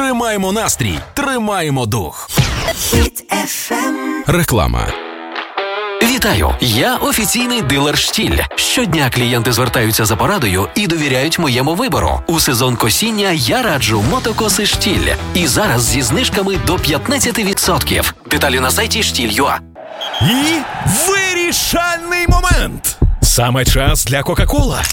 Тримаємо настрій, тримаємо дух. Хіт FM. Реклама. Вітаю! Я офіційний дилер «Штіль». Щодня клієнти звертаються за порадою і довіряють моєму вибору. У сезон косіння я раджу мотокоси «Штіль». І зараз зі знижками до 15%. Деталі на сайті «Штіль.ua». І вирішальний момент! Саме час для Кока-Кола.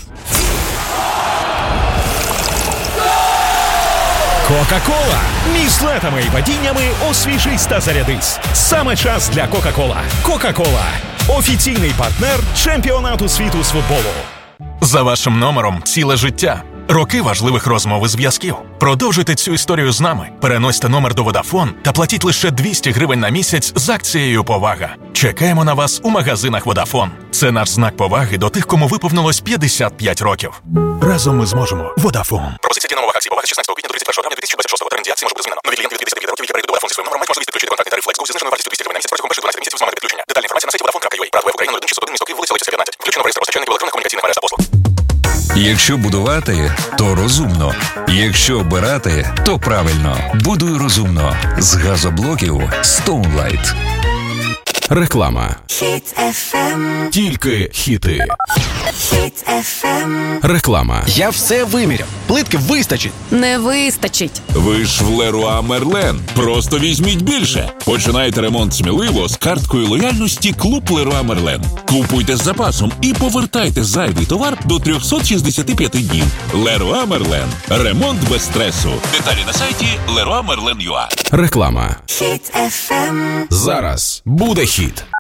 Кока-Кола! Між летами і падіннями освіжись та зарядись. Саме час для Кока-Кола. Кока-Кола. Офіційний партнер чемпіонату світу з футболу. За вашим номером ціле життя. Роки важливих розмов і зв'язків. Продовжуйте цю історію з нами. Переносьте номер до Vodafone та платіть лише 200 гривень на місяць з акцією «Повага». Чекаємо на вас у магазинах Vodafone. Це наш знак поваги до тих, кому виповнилось 55 років. Разом ми зможемо. Vodafone. Пропозиція діє на умовах акції «Повага» з 16 квітня до 31 травня 2026. Термін дії акції може бути змінено. Нові клієнти від 55 років, які перейдуть до Vodafone зі своїм номером, мають можливість підключити контактний тариф FlexGo зі зниженою вартістю 200 гривень на місяць протягом перших 12 місяців з моменту підключення. Детальна інформація на сайті Vodafone.ua. Правда, в Україні 0161 місто Київ, вулиця Липцевська, 15. Включено в реєстр постачальників електронних комунікаційних мереж та послуг. Якщо будувати, то розумно. Якщо обирати, то правильно. Будуй розумно. З газоблоків Stoneline. Реклама. Хіт FM. Тільки хіти. Хіт FM. Реклама. Я все виміряв. Плитки вистачить. Не вистачить. Ви ж в Леруа Мерлен. Просто візьміть більше. Починайте ремонт сміливо з карткою лояльності «Клуб Леруа Мерлен». Купуйте з запасом і повертайте зайвий товар до 365 днів. Леруа Мерлен. Ремонт без стресу. Деталі на сайті leroymerlen.ua. Реклама. Хіт FM. Зараз буде хіт.